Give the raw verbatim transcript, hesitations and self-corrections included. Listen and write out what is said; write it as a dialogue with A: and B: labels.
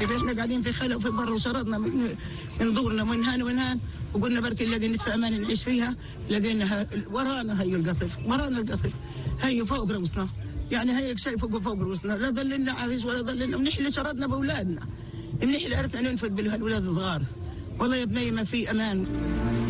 A: كيف احنا قاعدين في خلا وفي بر وشردنا من, من دورنا من هان ومن هان، وقلنا بركي نلاقي نتفى امان نعيش فيها، لقينا ورانا هي القصف، ورانا القصف هي فوق رؤوسنا، يعني هيك شيء فوق فوق رؤوسنا، لا ظللنا عايش ولا ظللنا، منحلي شردنا باولادنا، منحلي عرفنا ننفد بالولاد الصغار، والله يا بني ما في امان.